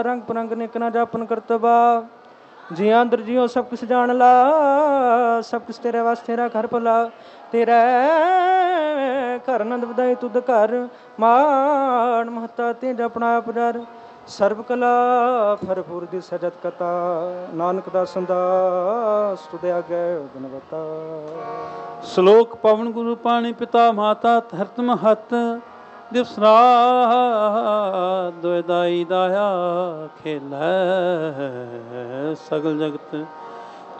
रंग परंग निक न जापन करतबा जिया अंदर जियो सब कुछ जान ला सब कुछ तेरे वास्ते तेरा घर भला तेरा घर नंद बधाई तुद घर मान महता ते जपना पुजार सर्व कला भरपूर दी सजत कथा नानक दासन दास तुद आगे गुणवता। ਸ਼ਲੋਕ ਪਵਨ ਗੁਰੂ ਪਾਣੀ ਪਿਤਾ ਮਾਤਾ ਧਰਤ ਮਹਤ ਦਿਵਸ ਰਾਤ ਦੁਇ ਦਾਈ ਦਾਇਆ ਖੇਲੈ ਸਗਲ ਜਗਤ